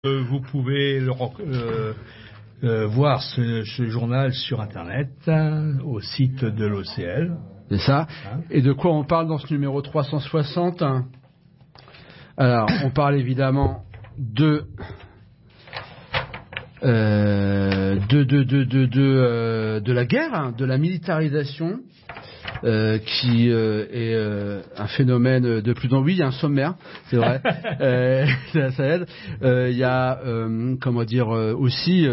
Vous pouvez voir ce journal sur Internet, au site de l'OCL. C'est ça. Et de quoi on parle dans ce numéro 360 ? Alors, on parle évidemment de la guerre, de la militarisation, qui est un phénomène de plus en plus. Il y a un sommaire, c'est vrai, ça aide. Il y a aussi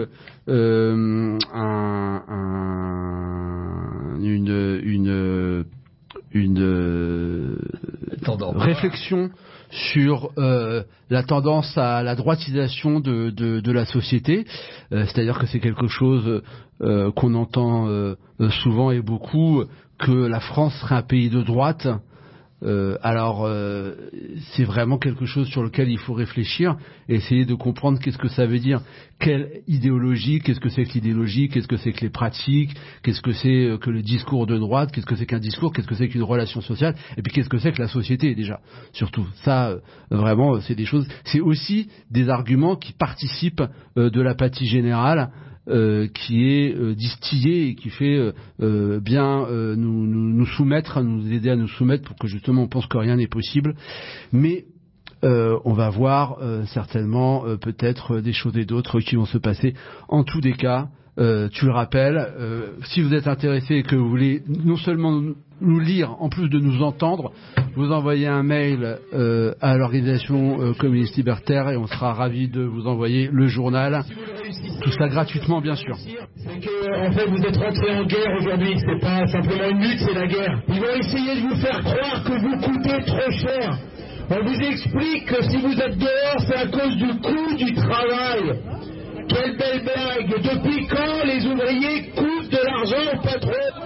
une réflexion sur la tendance à la droitisation de la société, c'est-à-dire que c'est quelque chose qu'on entend souvent et beaucoup, que la France serait un pays de droite. Alors c'est vraiment quelque chose sur lequel il faut réfléchir et essayer de comprendre qu'est-ce que ça veut dire, quelle idéologie, qu'est-ce que c'est que l'idéologie, qu'est-ce que c'est que les pratiques, qu'est-ce que c'est que le discours de droite, qu'est-ce que c'est qu'un discours, qu'est-ce que c'est qu'une relation sociale, et puis qu'est-ce que c'est que la société déjà. Surtout ça, vraiment, c'est des choses, c'est aussi des arguments qui participent de l'apathie générale, qui est distillé et qui fait bien nous soumettre, nous aider à nous soumettre pour que justement on pense que rien n'est possible. Mais on va voir certainement peut-être des choses et d'autres qui vont se passer. En tous les cas, tu le rappelles, si vous êtes intéressé et que vous voulez non seulement nous lire, en plus de nous entendre, vous envoyez un mail à l'organisation communiste libertaire et on sera ravis de vous envoyer le journal. Tout ça gratuitement, bien sûr. C'est que, en fait, vous êtes rentrés en guerre aujourd'hui. C'est pas simplement une lutte, c'est la guerre. Ils vont essayer de vous faire croire que vous coûtez trop cher. On vous explique que si vous êtes dehors, c'est à cause du coût du travail. Quelle belle blague! Depuis quand les ouvriers coûtent de l'argent au patron?